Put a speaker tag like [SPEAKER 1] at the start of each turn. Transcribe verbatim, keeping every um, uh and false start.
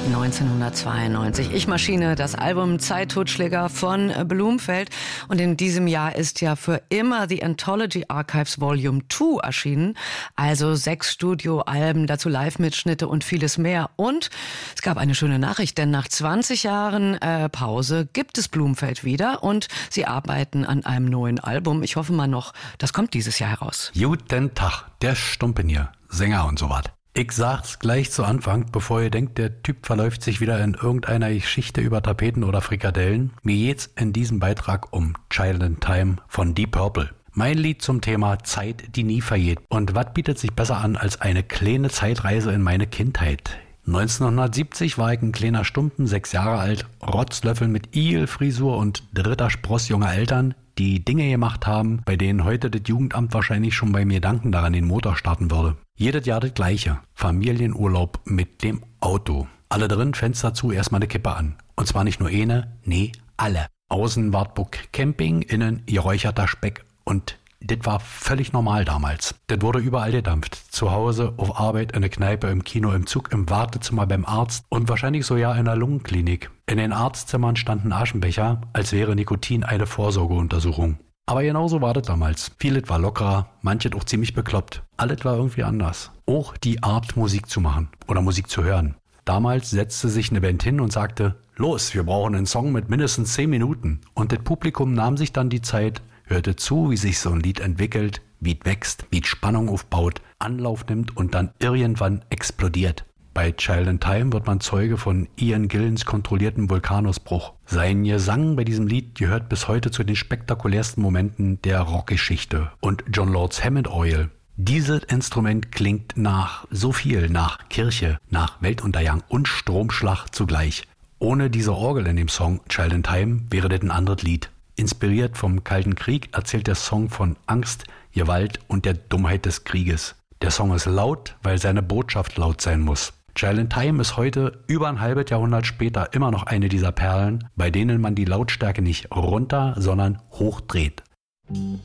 [SPEAKER 1] neunzehnhundertzweiundneunzig. Ich Maschine, das Album Zeittotschläger von Blumfeld. Und in diesem Jahr ist ja für immer The Anthology Archives Volume zwei erschienen. Also sechs Studioalben, dazu Live-Mitschnitte und vieles mehr. Und es gab eine schöne Nachricht, denn nach zwanzig Jahren äh, Pause gibt es Blumfeld wieder und sie arbeiten an einem neuen Album. Ich hoffe mal noch, das kommt dieses Jahr heraus.
[SPEAKER 2] Guten Tag, der Stumpen hier, Sänger und so was. Ich sag's gleich zu Anfang, bevor ihr denkt, der Typ verläuft sich wieder in irgendeiner Geschichte über Tapeten oder Frikadellen. Mir geht's in diesem Beitrag um Child in Time von Deep Purple. Mein Lied zum Thema Zeit, die nie vergeht. Und was bietet sich besser an als eine kleine Zeitreise in meine Kindheit? neunzehnhundertsiebzig war ich ein kleiner Stumpen, sechs Jahre alt, Rotzlöffel mit Igelfrisur und dritter Spross junger Eltern, die Dinge gemacht haben, bei denen heute das Jugendamt wahrscheinlich schon beim Gedanken daran den Motor starten würde. Jedes Jahr das Gleiche. Familienurlaub mit dem Auto. Alle drin, Fenster zu, erstmal eine Kippe an. Und zwar nicht nur eine, nee, alle. Außen Wartburg Camping, innen geräucherter Speck und das war völlig normal damals. Das wurde überall gedampft. Zu Hause, auf Arbeit, in der Kneipe, im Kino, im Zug, im Wartezimmer beim Arzt und wahrscheinlich sogar in der Lungenklinik. In den Arztzimmern standen Aschenbecher, als wäre Nikotin eine Vorsorgeuntersuchung. Aber genauso war das damals. Vieles war lockerer, manches auch ziemlich bekloppt. Alles war irgendwie anders. Auch die Art, Musik zu machen oder Musik zu hören. Damals setzte sich eine Band hin und sagte, los, wir brauchen einen Song mit mindestens zehn Minuten. Und das Publikum nahm sich dann die Zeit, hörte zu, wie sich so ein Lied entwickelt, wie es wächst, wie es Spannung aufbaut, Anlauf nimmt und dann irgendwann explodiert. Bei Child in Time wird man Zeuge von Ian Gillens kontrollierten Vulkanausbruch. Sein Gesang bei diesem Lied gehört bis heute zu den spektakulärsten Momenten der Rockgeschichte. Und John Lord's Hammond Orgel. Dieses Instrument klingt nach so viel, nach Kirche, nach Weltuntergang und Stromschlag zugleich. Ohne diese Orgel in dem Song Child in Time wäre das ein anderes Lied. Inspiriert vom Kalten Krieg erzählt der Song von Angst, Gewalt und der Dummheit des Krieges. Der Song ist laut, weil seine Botschaft laut sein muss. Child in Time ist heute, über ein halbes Jahrhundert später, immer noch eine dieser Perlen, bei denen man die Lautstärke nicht runter, sondern hoch dreht.